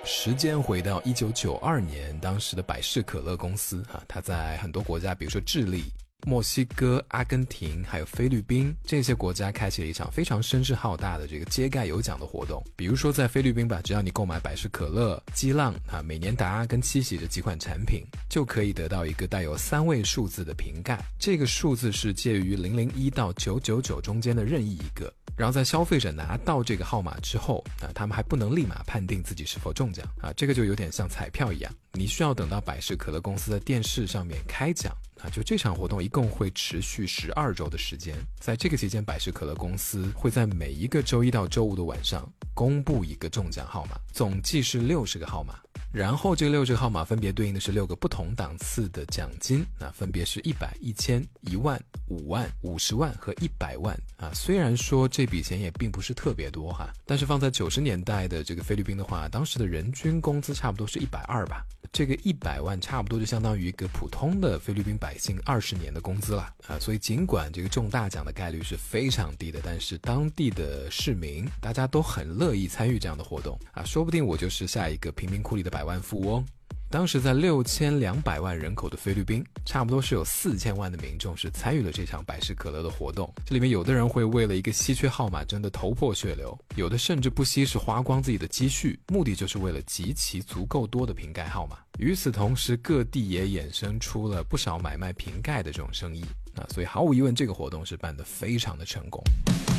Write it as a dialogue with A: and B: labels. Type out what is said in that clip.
A: 时间回到1992年，当时的百事可乐公司它在很多国家，比如说智利、墨西哥、阿根廷还有菲律宾这些国家开启了一场非常声势浩大的这个揭盖有奖的活动。比如说在菲律宾吧，只要你购买百事可乐、激浪美年达跟七喜这几款产品，就可以得到一个带有3位数字的瓶盖，这个数字是介于001到999中间的任意一个。然后在消费者拿到这个号码之后他们还不能立马判定自己是否中奖这个就有点像彩票一样，你需要等到百事可乐公司的电视上面开奖就这场活动一共会持续12周的时间。在这个期间，百事可乐公司会在每一个周一到周五的晚上公布一个中奖号码，总计是60个号码，然后这60个号码分别对应的是6个不同档次的奖金，分别是100、1000、1万、5万、50万和100万虽然说这笔钱也并不是特别多但是放在90年代的这个菲律宾的话，当时的人均工资差不多是120吧，这个100万差不多就相当于一个普通的菲律宾百姓20年的工资了所以尽管这个中大奖的概率是非常低的，但是当地的市民大家都很乐意参与这样的活动说不定我就是下一个贫民窟里的百万富翁。当时在6200万人口的菲律宾，差不多是有4000万的民众是参与了这场百事可乐的活动。这里面有的人会为了一个稀缺号码真的头破血流，有的甚至不惜是花光自己的积蓄，目的就是为了集齐足够多的瓶盖号码。与此同时，各地也衍生出了不少买卖瓶盖的这种生意所以毫无疑问这个活动是办得非常的成功。